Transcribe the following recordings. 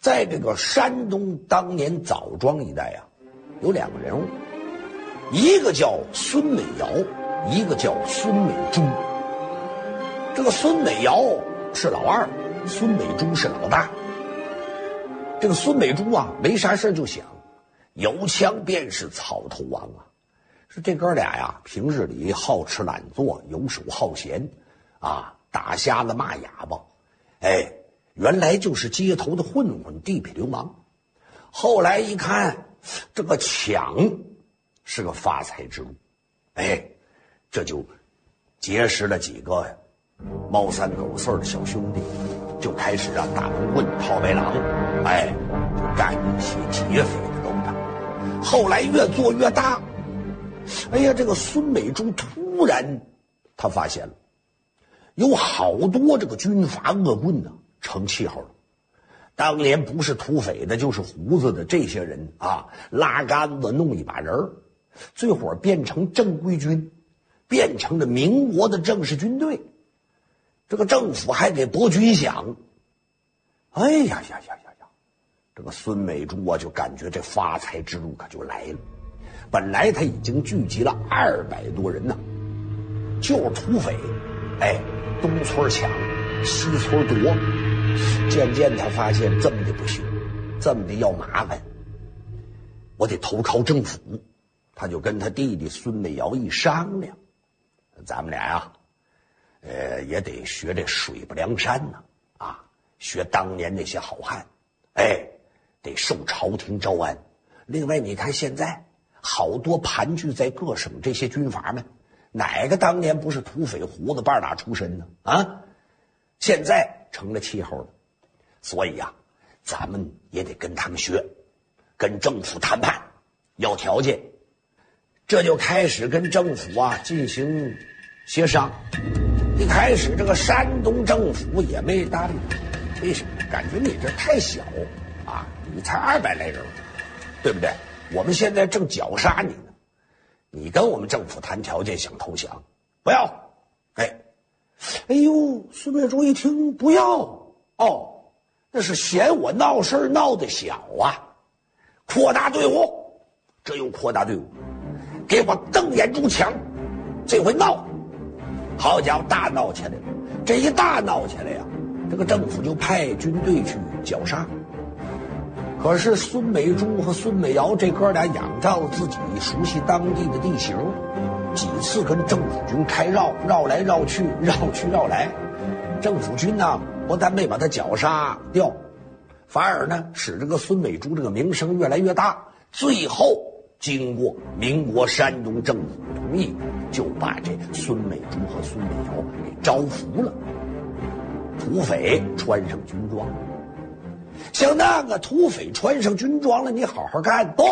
在这个山东当年枣庄一带啊，有两个人物，一个叫孙美瑶，一个叫孙美珠。这个孙美瑶是老二，孙美珠是老大。这个孙美珠啊，没啥事就想，有枪便是草头王啊。是这哥俩呀，平日里好吃懒做，游手好闲啊，打瞎子骂哑巴，哎，原来就是街头的混混，地痞流氓。后来一看，这个抢是个发财之路，哎，这就结识了几个猫三狗四的小兄弟，就开始打龙棍、套白狼，哎，就干一些劫匪的勾当。后来越做越大，哎呀，这个孙美珠突然他发现了，有好多这个军阀恶棍呢，成气候了。当年不是土匪的，就是胡子的这些人啊，拉杆子弄一把人儿，最后变成正规军，变成了民国的正式军队。这个政府还给拨军饷。哎呀呀呀呀呀！这个孙美珠啊，就感觉这发财之路可就来了。本来他已经聚集了200多人呢，就是土匪，哎，东村抢，西村夺。渐渐他发现这么的不行，这么的要麻烦，我得投靠政府。他就跟他弟弟孙美瑶一商量，咱们俩呀，也得学这水泊梁山呢，啊，学当年那些好汉，哎，得受朝廷招安。另外，你看现在好多盘踞在各省这些军阀们，哪个当年不是土匪胡子半拉出身呢？啊，现在成了气候了，所以啊，咱们也得跟他们学，跟政府谈判，要条件。这就开始跟政府啊进行协商。一开始这个山东政府也没搭理他，为什么？感觉你这太小啊，你才200来人，对不对？我们现在正绞杀你呢，你跟我们政府谈条件想投降，不要。哎呦，孙美珠一听不要，哦，那是嫌我闹事闹得小啊，扩大队伍。这又扩大队伍，给我瞪眼珠抢，这回闹，好家伙，大闹起来了。这一大闹起来呀，这个政府就派军队去绞杀。可是孙美珠和孙美瑶这哥俩仰仗自己熟悉当地的地形，几次跟政府军开绕，绕来绕去，绕去绕来。政府军呢，不但没把他绞杀掉，反而呢使这个孙美珠这个名声越来越大。最后经过民国山东政府同意，就把这孙美珠和孙美瑶给招服了。土匪穿上军装，像那个土匪穿上军装了，你好好干不？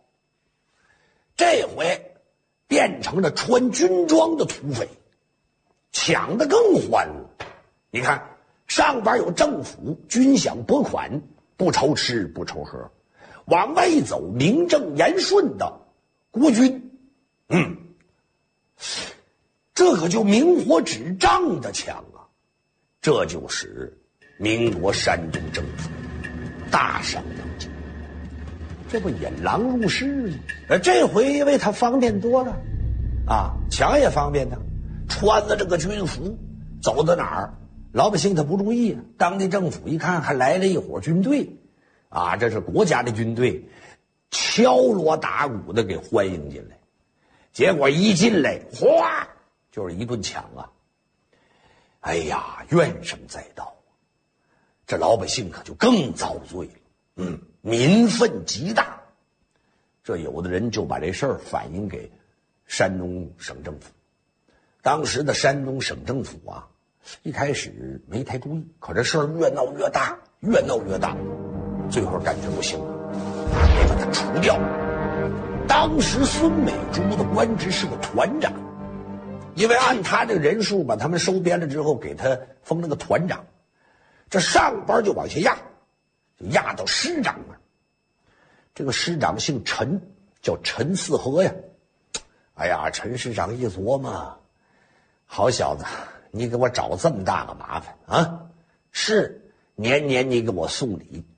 这回变成了穿军装的土匪，抢得更欢了。你看上边有政府军饷拨款，不愁吃不愁喝，往外一走名正言顺的国军，这可就明火执仗的抢啊！这就是民国山东政府大伤脑筋，这不引狼入室吗？这回为他方便多了啊，抢也方便他，穿了这个军服走到哪儿，老百姓他不注意啊，当地政府一看还来了一伙军队啊，这是国家的军队，敲锣打鼓的给欢迎进来。结果一进来，哗，就是一顿抢啊！哎呀，怨声载道，这老百姓可就更遭罪了。民愤极大。这有的人就把这事儿反映给山东省政府。当时的山东省政府啊，一开始没太注意，可这事儿越闹越大，越闹越大，最后感觉不行了，得把他除掉。当时孙美珠的官职是个团长，因为按他这个人数把他们收编了之后，给他封了个团长，这上班就往下压，就压到师长那儿。这个师长姓陈，叫陈四和呀。哎呀，陈师长一琢磨，好小子，你给我找这么大个麻烦啊！是年年你给我送礼，